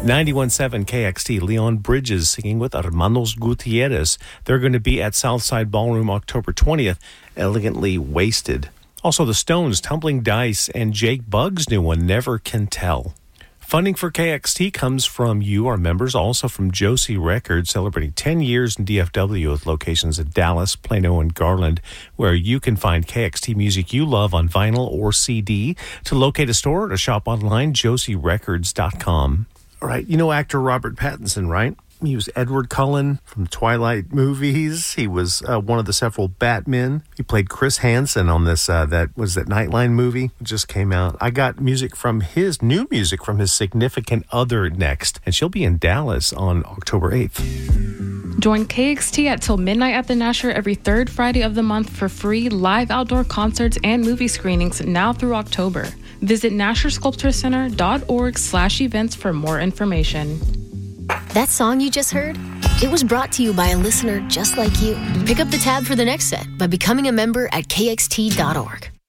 91.7 KXT, Leon Bridges singing with Hermanos Gutierrez. They're going to be at Southside Ballroom October 20th, Elegantly Wasted. Also, the Stones, Tumbling Dice, and Jake Bugg's new one, Never Can Tell. Funding for KXT comes from you, our members, also from Josie Records, celebrating 10 years in DFW with locations in Dallas, Plano, and Garland, where you can find KXT music you love on vinyl or CD. To locate a store or to shop online, josierecords.com. All right, you know actor Robert Pattinson, right? He was Edward Cullen from Twilight movies. He was one of the several Batmen. He played Chris Hansen on this, that Nightline movie. It just came out. I got new music from his significant other next, and she'll be in Dallas on October 8th. Join KXT at till midnight at the Nasher every third Friday of the month for free live outdoor concerts and movie screenings now through October. Visit NasherSculptureCenter.org/events for more information. That song you just heard? It was brought to you by a listener just like you. Pick up the tab for the next set by becoming a member at KXT.org.